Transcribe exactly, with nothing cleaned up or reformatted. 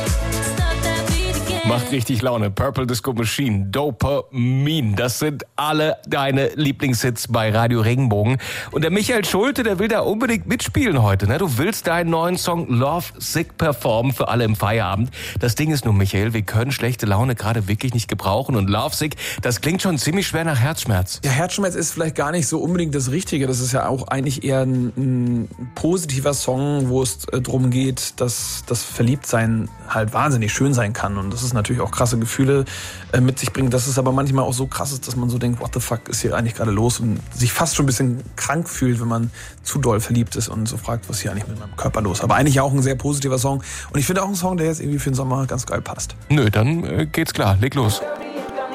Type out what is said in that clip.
Macht richtig Laune. Purple Disco Machine, Dopamin. Das sind alle deine Lieblingshits bei Radio Regenbogen. Und der Michael Schulte, der will da unbedingt mitspielen heute. Ne? Du willst deinen neuen Song Love Sick performen für alle im Feierabend. Das Ding ist nur, Michael, wir können schlechte Laune gerade wirklich nicht gebrauchen. Und Love Sick, das klingt schon ziemlich schwer nach Herzschmerz. Ja, Herzschmerz ist vielleicht gar nicht so unbedingt das Richtige. Das ist ja auch eigentlich eher ein, ein positiver Song, wo es äh, darum geht, dass das Verliebtsein halt wahnsinnig schön sein kann. Und das ist natürlich auch krasse Gefühle äh, mit sich bringt, dass es aber manchmal auch so krass ist, dass man so denkt, what the fuck ist hier eigentlich gerade los, und sich fast schon ein bisschen krank fühlt, wenn man zu doll verliebt ist und so fragt, was ist hier eigentlich mit meinem Körper los. Aber eigentlich auch ein sehr positiver Song, und ich finde auch ein Song, der jetzt irgendwie für den Sommer ganz geil passt. Nö, dann äh, geht's klar, leg los.